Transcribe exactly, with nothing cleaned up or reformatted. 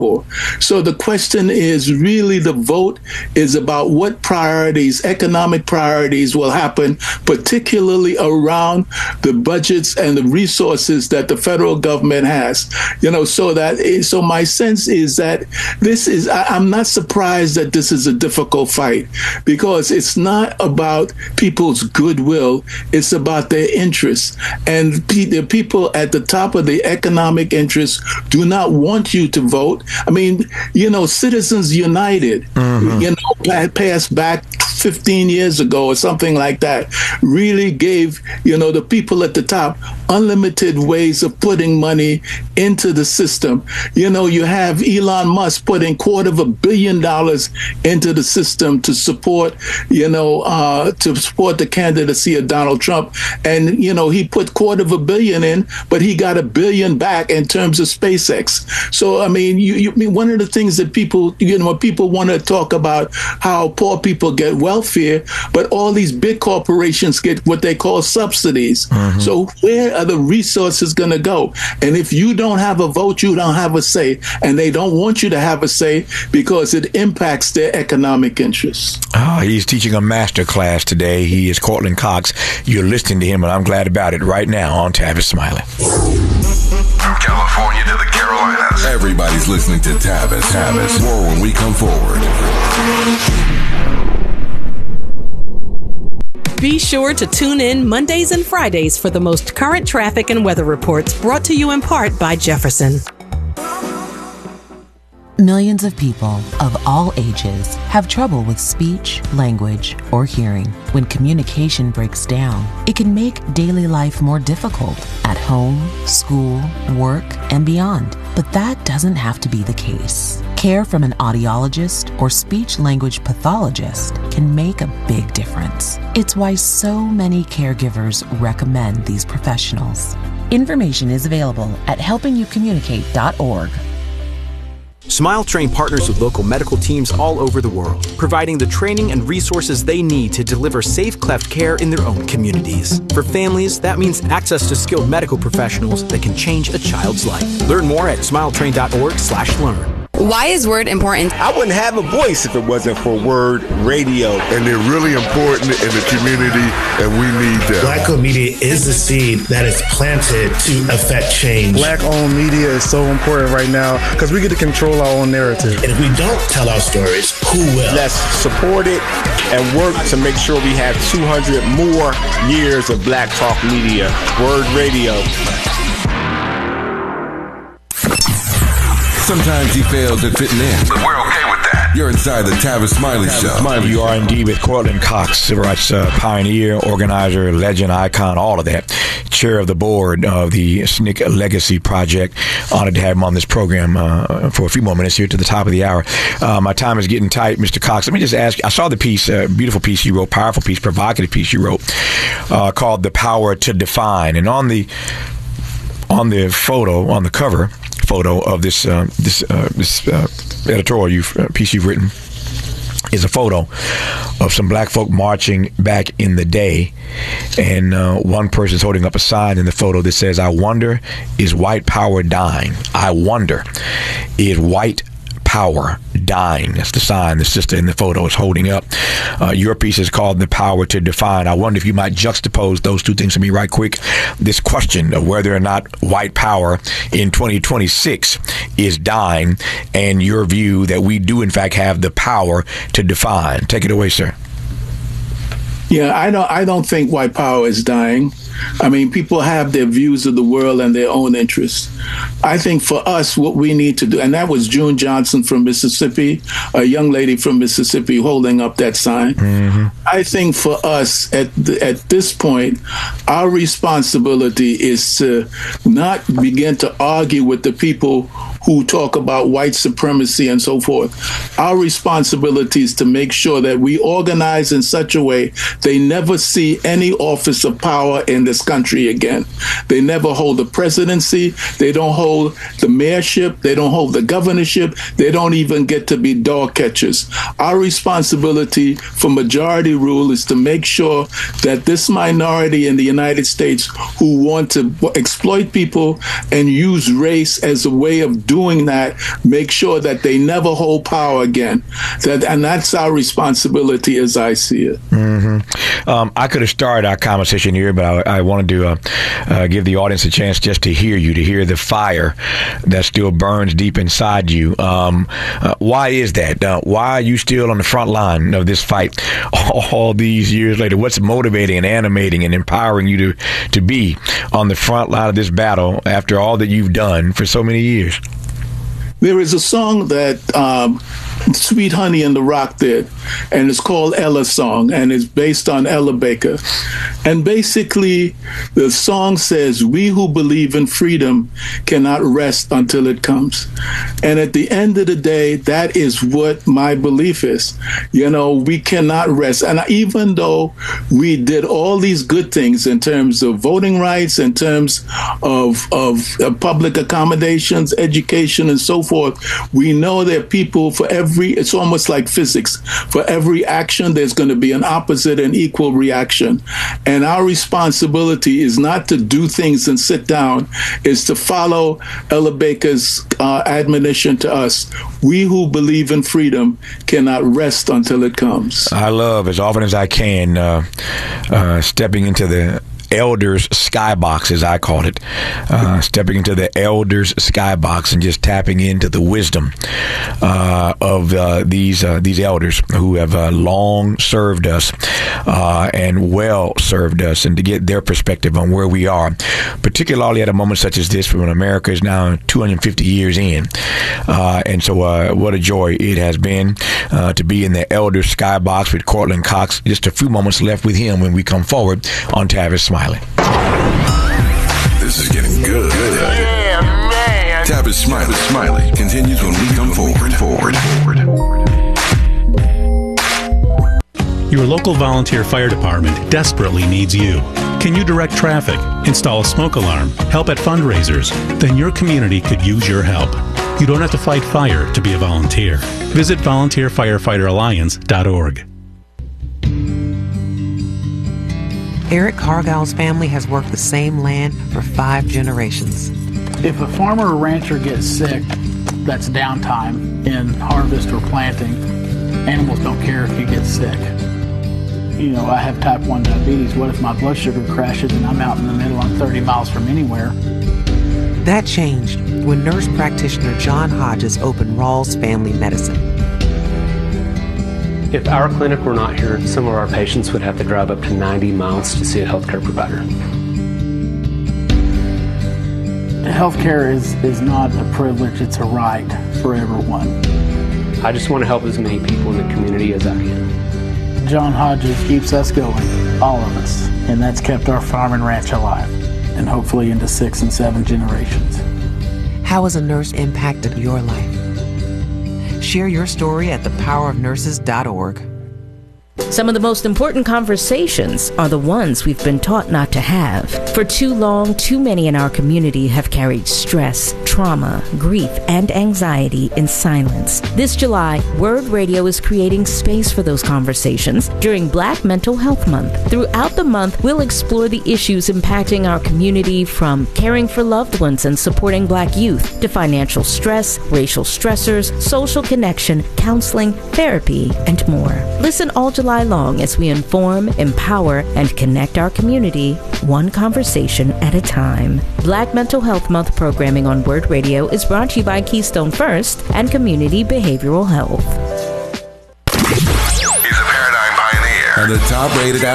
for. So the question is really the vote is about what priorities, economic priorities will happen, particularly around the budgets and the resources that the federal government has. You know, so that so my sense is that this is, I, I'm not surprised that this is a difficult fight, because it's not about people's goodwill, it's about their interests. And pe- the people at the top of the economic interests do not want you to vote. I mean, you know, Citizens United, mm-hmm. you know, passed back fifteen years ago or something like that, really gave, you know, the people at the top unlimited ways of putting money into the system. You know, you have Elon Musk putting quarter of a billion dollars into the system to support, you know, uh, to support the candidacy of Donald Trump. And, you know, he put quarter of a billion in, but he got a billion back in terms of SpaceX. So, I mean, you, you I mean, one of the things that people, you know, people want to talk about how poor people get welfare, but all these big corporations get what they call subsidies. Mm-hmm. So where are the resources going to go? And if you don't have a vote, you don't have a say. And they don't want you to have a say because it impacts their economic interests. Oh, he's teaching a master class today. He is Courtland Cox. You're listening to him, and I'm glad about it right now on Tavis Smiley. From California to the Carolinas, everybody's listening to Tavis. Tavis. More when we come forward. Be sure to tune in Mondays and Fridays for the most current traffic and weather reports, brought to you in part by Jefferson. Millions of people of all ages have trouble with speech, language, or hearing. When communication breaks down, it can make daily life more difficult at home, school, work, and beyond. But that doesn't have to be the case. Care from an audiologist or speech-language pathologist can make a big difference. It's why so many caregivers recommend these professionals. Information is available at helping you communicate dot org. Smile Train partners with local medical teams all over the world, providing the training and resources they need to deliver safe cleft care in their own communities. For families, that means access to skilled medical professionals that can change a child's life. Learn more at smiletrain dot org slash learn. Why is Word important? I wouldn't have a voice if it wasn't for Word Radio. And they're really important in the community, and we need them. Black-owned media is the seed that is planted to affect change. Black-owned media is so important right now because we get to control our own narrative. And if we don't tell our stories, who will? Let's support it and work to make sure we have two hundred more years of Black Talk Media. Word Radio. Sometimes he fails at fitting in. But we're okay with that. You're inside the Tavis Smiley Tavis Show. Smiley. You are indeed with Courtland Cox, civil rights uh, pioneer, organizer, legend, icon, all of that. Chair of the board of the S N C C Legacy Project. Honored to have him on this program uh, for a few more minutes here to the top of the hour. Uh, my time is getting tight, Mister Cox. Let me just ask you, I saw the piece, uh, beautiful piece you wrote, powerful piece, provocative piece you wrote, uh, called The Power to Define. And on the on the photo, on the cover photo of this uh, this uh, this uh, editorial you've, uh, piece you've written is a photo of some black folk marching back in the day, and uh, one person's holding up a sign in the photo that says, "I wonder, is white power dying? I wonder, is white power dying?" That's the sign the sister in the photo is holding up. Uh, your piece is called The Power to Define. I wonder if you might juxtapose those two things for me right quick. This question of whether or not white power in twenty twenty-six is dying, and your view that we do in fact have the power to define. Take it away, sir. Yeah, I don't I don't think white power is dying. I mean, people have their views of the world and their own interests. I think for us, what we need to do, and that was June Johnson from Mississippi, a young lady from Mississippi holding up that sign. Mm-hmm. I think for us at the, at this point, our responsibility is to not begin to argue with the people who talk about white supremacy and so forth. Our responsibility is to make sure that we organize in such a way they never see any office of power in this country again. They never hold the presidency. They don't hold the mayorship. They don't hold the governorship. They don't even get to be dog catchers. Our responsibility for majority rule is to make sure that this minority in the United States who want to exploit people and use race as a way of doing that, make sure that they never hold power again. That, and that's our responsibility as I see it. Mm-hmm. Um, I could have started our conversation here, but I, I wanted to uh, uh, give the audience a chance just to hear you, to hear the fire that still burns deep inside you. Um, uh, why is that? Uh, why are you still on the front line of this fight all these years later? What's motivating and animating and empowering you to, to be on the front line of this battle after all that you've done for so many years? There is a song that um, Sweet Honey and the Rock did, and it's called Ella Song, and it's based on Ella Baker. And basically, the song says, we who believe in freedom cannot rest until it comes. And at the end of the day, that is what my belief is. You know, we cannot rest. And even though we did all these good things in terms of voting rights, in terms of, of uh, public accommodations, education, and so forth, we know there are people for every, it's almost like physics. For every action, there's going to be an opposite and equal reaction. And our responsibility is not to do things and sit down, is to follow Ella Baker's uh, admonition to us. We who believe in freedom cannot rest until it comes. I love, as often as I can, uh, uh, stepping into the elders skybox, as I called it, uh, stepping into the elders skybox and just tapping into the wisdom uh, of uh, these uh, these elders who have uh, long served us uh, and well served us, and to get their perspective on where we are, particularly at a moment such as this when America is now two hundred fifty years in. Uh, and so uh, what a joy it has been uh, to be in the elders skybox with Courtland Cox. Just a few moments left with him when we come forward on Tavis Smiley. This is getting good. Yeah, man. Tavis Smiley, Smiley continues when we come forward. Forward. Your local volunteer fire department desperately needs you. Can you direct traffic, install a smoke alarm, help at fundraisers? Then your community could use your help. You don't have to fight fire to be a volunteer. Visit volunteer firefighter alliance dot org. Eric Cargill's family has worked the same land for five generations. If a farmer or rancher gets sick, that's downtime in harvest or planting. Animals don't care if you get sick. You know, I have type one diabetes. What if my blood sugar crashes and I'm out in the middle, I'm thirty miles from anywhere? That changed when nurse practitioner John Hodges opened Rawls Family Medicine. If our clinic were not here, some of our patients would have to drive up to ninety miles to see a healthcare provider. Healthcare is, is not a privilege, it's a right for everyone. I just want to help as many people in the community as I can. John Hodges keeps us going, all of us, and that's kept our farm and ranch alive, and hopefully into six and seven generations. How has a nurse impacted your life? Share your story at the power of nurses dot org. Some of the most important conversations are the ones we've been taught not to have. For too long, too many in our community have carried stress, trauma, grief, and anxiety in silence. This July, Word Radio is creating space for those conversations during Black Mental Health Month. Throughout the month, we'll explore the issues impacting our community, from caring for loved ones and supporting Black youth to financial stress, racial stressors, social connection, counseling, therapy, and more. Listen all July long as we inform, empower, and connect our community, one conversation at a time. Black Mental Health Month programming on Word Radio is brought to you by Keystone First and Community Behavioral Health. He's a paradigm pioneer and the top-rated